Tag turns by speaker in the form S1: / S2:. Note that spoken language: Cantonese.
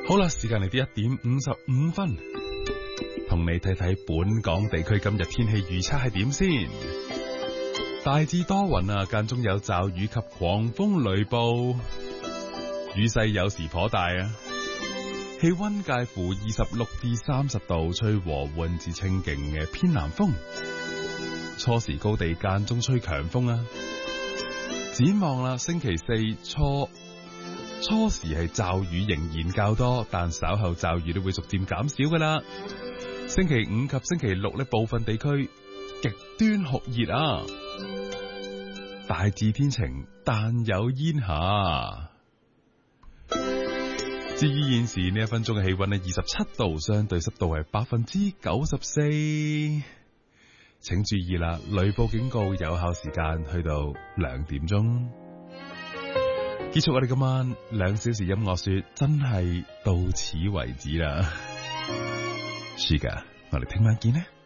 S1: 好啦，時間嚟到1:55，同你睇睇本港地區今日天氣預測係點先。大致多雲啊，間中有驟雨及狂風雷暴，雨勢有時頗大啊。氣溫介乎26至30度，吹和緩至清勁嘅偏南風，初時高地間中吹強風啊。展望啦，星期四初時係驟雨仍然較多，但稍後驟雨都會逐漸減少噶啦。星期五及星期六呢，部分地區極端酷熱啊，大致天晴，但有煙霞。至於現時呢1分鐘嘅氣溫呢，27度，相對濕度係94%。請注意啦，雷暴警告有效時間去到2點鐘。結束我哋今晚2小時音樂說，真係到此為止啦。是噶，我哋聽晚見呢。